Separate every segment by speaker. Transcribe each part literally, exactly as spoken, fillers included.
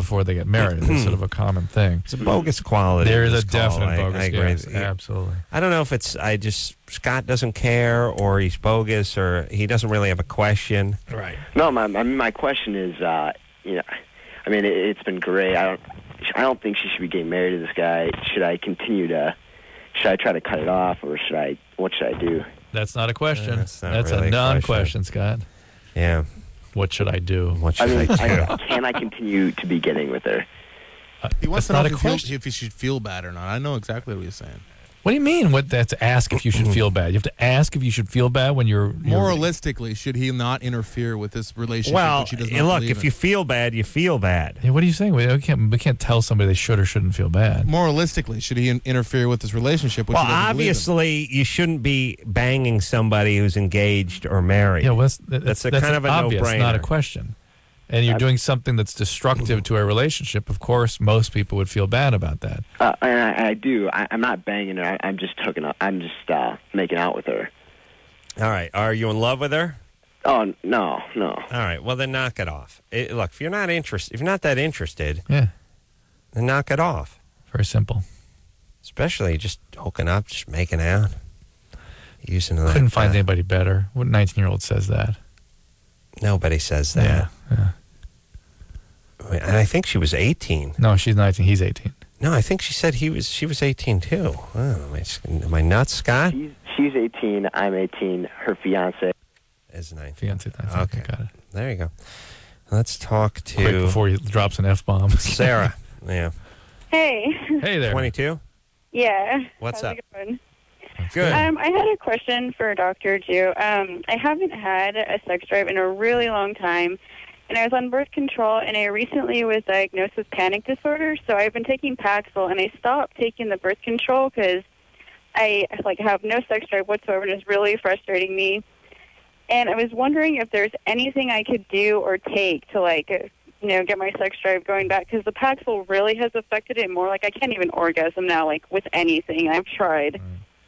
Speaker 1: before they get married. It's sort of a common thing.
Speaker 2: It's a bogus quality.
Speaker 1: There is a
Speaker 2: call.
Speaker 1: definite
Speaker 2: I,
Speaker 1: bogus.
Speaker 2: I agree.
Speaker 1: Yes, absolutely.
Speaker 2: I don't know if it's I just Scott doesn't care or he's bogus or he doesn't really have a question.
Speaker 1: Right.
Speaker 3: No, my my, my question is, uh, you know, I mean, it, it's been great. I don't, I don't think she should be getting married to this guy. Should I continue to? Should I try to cut it off, or should I? What should I do?
Speaker 1: That's not a question.
Speaker 2: Uh, that's not
Speaker 1: that's
Speaker 2: really
Speaker 1: a
Speaker 2: a
Speaker 1: non-question, Scott.
Speaker 2: Yeah.
Speaker 1: What should I do?
Speaker 2: What should
Speaker 3: I mean,
Speaker 2: I do?
Speaker 3: I, can I continue to be getting with her?
Speaker 1: Uh,
Speaker 4: He wants
Speaker 1: that's
Speaker 4: to know
Speaker 1: not
Speaker 4: if
Speaker 1: a
Speaker 4: he, feels,
Speaker 1: question.
Speaker 4: if he should feel bad or not. I know exactly what he's saying.
Speaker 1: What do you mean? What? That's ask if you should feel bad. You have to ask if you should feel bad when you're, you're
Speaker 4: Moralistically, should he not interfere with this relationship?
Speaker 2: Well,
Speaker 4: which he does
Speaker 2: eh,
Speaker 4: not
Speaker 2: look,
Speaker 4: believe
Speaker 2: if
Speaker 4: in?
Speaker 2: you feel bad, you feel bad.
Speaker 1: Hey, what are you saying? We can't. We can't tell somebody they should or shouldn't feel bad.
Speaker 4: Moralistically, should he in- interfere with this relationship? Which
Speaker 2: Well,
Speaker 4: he doesn't believe in?
Speaker 2: obviously, you shouldn't be banging somebody who's engaged or married.
Speaker 1: Yeah, well, that's, that's,
Speaker 2: That's a
Speaker 1: that's
Speaker 2: kind of a
Speaker 1: obvious,
Speaker 2: no-brainer.
Speaker 1: not a question. And you're doing something that's destructive to a relationship. Of course, most people would feel bad about that.
Speaker 3: Uh, and I, I do. I, I'm not banging her. I, I'm just hooking up. I'm just uh, making out with her.
Speaker 2: All right. Are you in love with her?
Speaker 3: Oh no, no.
Speaker 2: All right. Well, then knock it off. It, look, if you're not interested, if you're not that interested,
Speaker 1: Yeah,
Speaker 2: then knock it off.
Speaker 1: very simple.
Speaker 2: Especially just hooking up, just making out, using that.
Speaker 1: Couldn't find
Speaker 2: uh,
Speaker 1: anybody better. What nineteen-year-old says that?
Speaker 2: Nobody says that.
Speaker 1: Yeah, yeah.
Speaker 2: And I think she was eighteen.
Speaker 1: No, she's nineteen. He's eighteen.
Speaker 2: No, I think she said he was. She was eighteen too. Oh, am, I, am I nuts, Scott?
Speaker 3: She's she's eighteen. I'm eighteen. Her fiance.
Speaker 2: Is nineteen.
Speaker 1: Fiance. nineteen.
Speaker 2: Okay.
Speaker 1: Got it.
Speaker 2: There you go. Let's talk to
Speaker 1: Quick before he drops an F-bomb.
Speaker 2: Sarah. Yeah.
Speaker 5: Hey.
Speaker 1: Hey there.
Speaker 2: twenty-two?
Speaker 5: Yeah.
Speaker 2: What's
Speaker 5: How's
Speaker 2: up?
Speaker 5: it going?
Speaker 2: Good.
Speaker 5: Um, I had a question for Doctor Jew. Um, I haven't had a sex drive in a really long time, and I was on birth control, and I recently was diagnosed with panic disorder, so I've been taking Paxil, and I stopped taking the birth control because I like have no sex drive whatsoever, and it's really frustrating me. And I was wondering if there's anything I could do or take to, like, you know, get my sex drive going back, because the Paxil really has affected it more. Like, I can't even orgasm now, like, with anything. I've tried.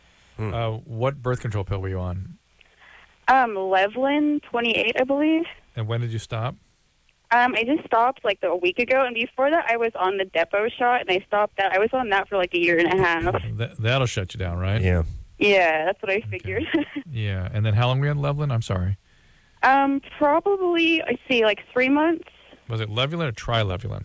Speaker 1: Uh, what birth control pill were you on?
Speaker 5: Um, Levlin, twenty-eight, I believe.
Speaker 1: And when did you stop?
Speaker 5: Um, I just stopped, like, a week ago, and before that I was on the Depot shot, and I stopped that. I was on that for, like, a year and a half.
Speaker 1: That, that'll shut you down, right?
Speaker 2: Yeah.
Speaker 5: Yeah, that's what I figured.
Speaker 1: Yeah. And then how long were you on Levlin? I'm sorry.
Speaker 5: um, probably, I see, like, three months.
Speaker 1: Was it Levulin or Trilevulin?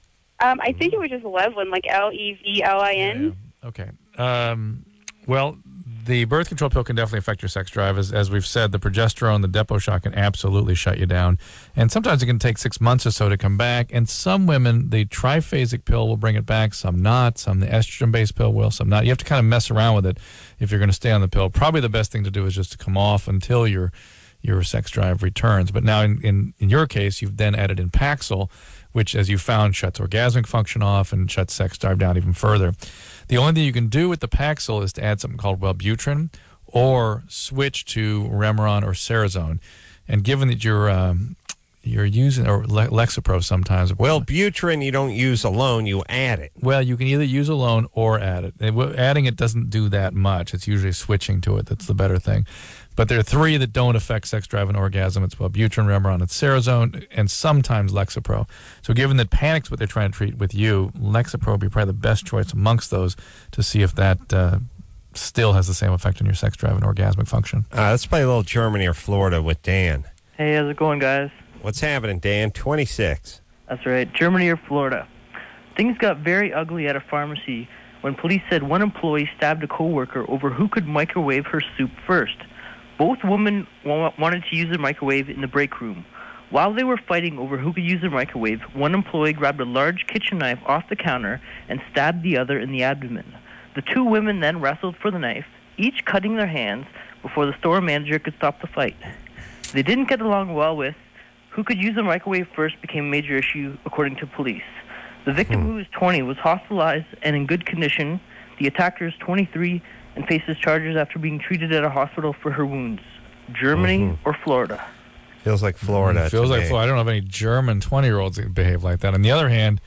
Speaker 5: Um, I think it was just Levlin, like L E V L I N.
Speaker 1: Yeah. Okay. Um, well, the birth control pill can definitely affect your sex drive. As, as we've said, the progesterone, the Depot shot can absolutely shut you down. And sometimes it can take six months or so to come back. And some women, the triphasic pill will bring it back, some not. Some the estrogen-based pill will, some not. You have to kind of mess around with it if you're going to stay on the pill. Probably the best thing to do is just to come off until your your sex drive returns. But now in, in, in your case, you've then added in Paxil, which, as you found, shuts orgasmic function off and shuts sex drive down even further. The only thing you can do with the Paxil is to add something called Wellbutrin or switch to Remeron or Cerazone. And given that you're um, you're using, or Le- Lexapro sometimes.
Speaker 2: Well, Butrin you don't use alone, you add it.
Speaker 1: Well, you can either use alone or add it. And w- adding it doesn't do that much. It's usually switching to it that's the better thing. But there are three that don't affect sex drive and orgasm. It's Wellbutrin, Remeron, and Cerazone, and sometimes Lexapro. So given that panic's what they're trying to treat with you, Lexapro would be probably the best choice amongst those to see if that uh, still has the same effect on your sex drive and orgasmic function.
Speaker 2: Uh, let's play a little Germany or Florida with Dan.
Speaker 6: Hey, how's it going, guys?
Speaker 2: What's happening, Dan? twenty-six.
Speaker 6: That's right, Germany or Florida. Things got very ugly at a pharmacy when police said one employee stabbed a coworker over who could microwave her soup first. Both women wa- wanted to use their microwave in the break room. While they were fighting over who could use their microwave, one employee grabbed a large kitchen knife off the counter and stabbed the other in the abdomen. The two women then wrestled for the knife, each cutting their hands before the store manager could stop the fight. They didn't get along well with who could use the microwave first became a major issue, according to police. The victim, who was twenty, was hospitalized and in good condition. The attacker is twenty-three and faces charges after being treated at a hospital for her wounds. Germany
Speaker 2: Mm-hmm.
Speaker 6: or Florida?
Speaker 2: Feels like Florida.
Speaker 1: It feels
Speaker 2: to
Speaker 1: like
Speaker 2: me.
Speaker 1: Florida. I don't know of any German twenty-year-olds that behave like that. On the other hand,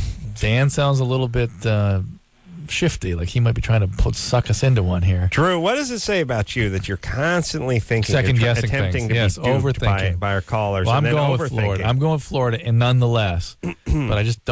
Speaker 1: Dan sounds a little bit uh, shifty, like he might be trying to put, suck us into one here.
Speaker 2: Drew, what does it say about you that you're constantly thinking,
Speaker 1: Second
Speaker 2: you're tr-
Speaker 1: guessing
Speaker 2: attempting
Speaker 1: things.
Speaker 2: to
Speaker 1: Yes,
Speaker 2: be duped by,
Speaker 1: overthinking.
Speaker 2: by our callers,
Speaker 1: Well, I'm
Speaker 2: and then
Speaker 1: going with
Speaker 2: overthinking?
Speaker 1: Florida. I'm going with Florida, and nonetheless, but I just don't.